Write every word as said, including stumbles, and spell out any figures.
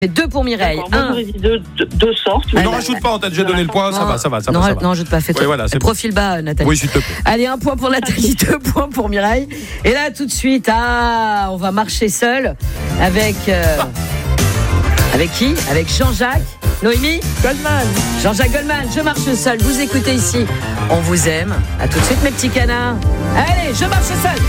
Deux pour Mireille. D'accord, moi, j'aurais dit deux, deux, deux sortes. Mais Ah, ne bah, rajoute pas, on t'a déjà donné le point, ça Non, va, ça va, ça non, va. Ça va. Non, rajoute pas, fais-toi. Oui, voilà, c'est bon. Profil bas, Nathalie. Oui, s'il te plaît. Allez, un point pour Nathalie, deux points pour Mireille. Et là, tout de suite, ah, on va marcher seul avec. Euh, avec qui? Avec Jean-Jacques Noémie Goldman. Jean-Jacques Goldman, je marche seul. Vous écoutez ici. On vous aime. À tout de suite, mes petits canards. Allez, je marche seul.